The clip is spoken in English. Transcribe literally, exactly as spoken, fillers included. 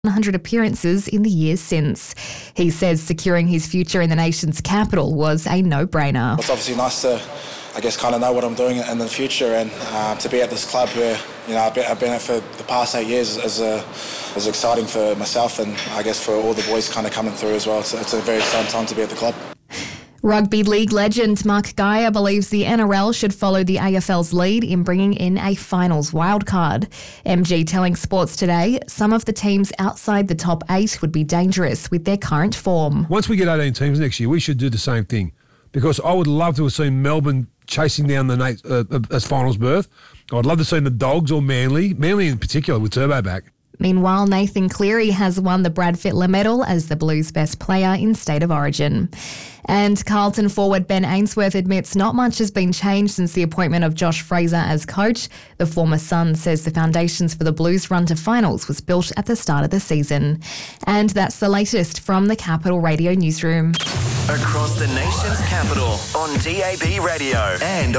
one hundred appearances in the years since. He says securing his future in the nation's capital was a no-brainer. It's obviously nice to, I guess, kind of know what I'm doing in the future, and uh, to be at this club where, you know, I've been, I've been at for the past eight years is, uh, is exciting for myself, and I guess for all the boys kind of coming through as well. So it's a very exciting time to be at the club. Rugby league legend Mark Geyer believes the N R L should follow the A F L's lead in bringing in a finals wildcard. M G telling Sports Today some of the teams outside the top eight would be dangerous with their current form. Once we get eighteen teams next year, we should do the same thing, because I would love to have seen Melbourne chasing down the uh, as finals berth. I'd love to see the Dogs or Manly, Manly in particular with Turbo back. Meanwhile, Nathan Cleary has won the Brad Fittler medal as the Blues' best player in State of Origin. And Carlton forward Ben Ainsworth admits not much has been changed since the appointment of Josh Fraser as coach. The former Sun says the foundations for the Blues' run to finals was built at the start of the season. And that's the latest from the Capital Radio newsroom. Across the nation's capital on D A B Radio and